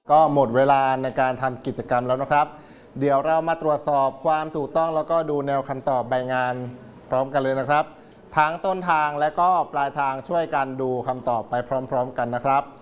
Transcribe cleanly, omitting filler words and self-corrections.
ก็หมดเวลาในการทำกิจกรรมแล้วนะครับเดี๋ยวเรามาตรวจสอบความถูกต้องแล้วก็ดูแนวคำตอบใบงานพร้อมกันเลยนะครับทั้งต้นทางและก็ปลายทางช่วยกันดูคำตอบไปพร้อมๆกันนะครับ